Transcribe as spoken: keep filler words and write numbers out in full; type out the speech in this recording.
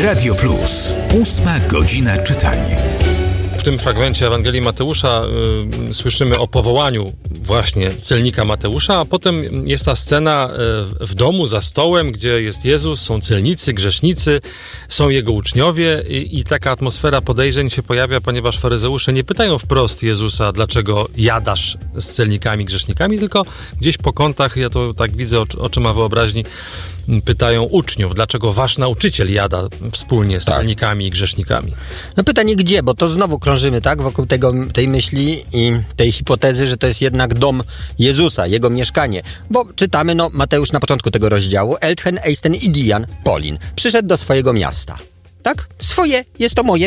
Radio Plus. Ósma godzina czytania. W tym fragmencie Ewangelii Mateusza y, słyszymy o powołaniu właśnie celnika Mateusza, a potem jest ta scena y, w domu, za stołem, gdzie jest Jezus, są celnicy, grzesznicy, są Jego uczniowie i, i taka atmosfera podejrzeń się pojawia, ponieważ faryzeusze nie pytają wprost Jezusa, dlaczego jadasz z celnikami, grzesznikami, tylko gdzieś po kątach, ja to tak widzę oczy, oczyma wyobraźni, pytają uczniów, dlaczego wasz nauczyciel jada wspólnie z tak. celnikami i grzesznikami. No pytanie gdzie, bo to znowu krążymy, tak, wokół tego, tej myśli i tej hipotezy, że to jest jednak dom Jezusa, Jego mieszkanie. Bo czytamy, no Mateusz na początku tego rozdziału, Elthen, Eisten i Dian, Polin, przyszedł do swojego miasta. Tak? Swoje, jest to moje